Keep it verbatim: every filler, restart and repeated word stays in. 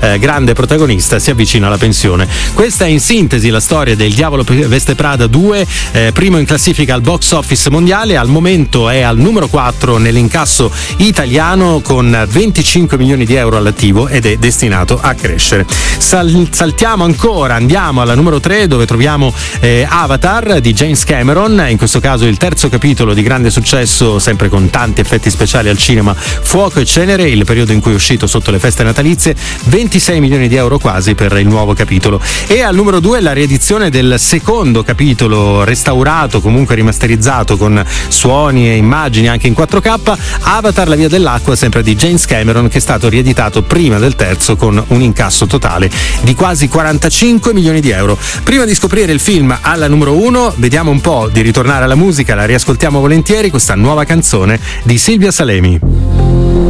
eh, grande protagonista, si avvicina alla pensione. Questa è in sintesi la storia del Diavolo Veste Prada due, eh, primo in classifica al box office mondiale, al momento è al numero quattro nell'incasso italiano con venticinque milioni di euro all'attivo ed è destinato a crescere. Sal- saltiamo ancora, andiamo alla numero tre dove troviamo eh, Avatar di James Cameron, in questo caso il terzo capitolo di grande successo, sempre con tanti effetti speciali al cinema, Fuoco e Cenere, il periodo in cui è uscito sotto le feste natalizie, ventisei milioni di euro quasi per il nuovo capitolo. E al numero due la riedizione del secondo capitolo, restaurato, comunque rimasterizzato con suoni e immagini anche in quattro K, Avatar la via dell'acqua, sempre di James Cameron, che è stato rieditato prima del terzo con un incasso totale di quasi quarantacinque milioni di euro. Prima di scoprire il film alla numero uno, vediamo un po' di ritornare alla musica, la riascoltiamo volentieri questa nuova canzone di Silvia Salemi.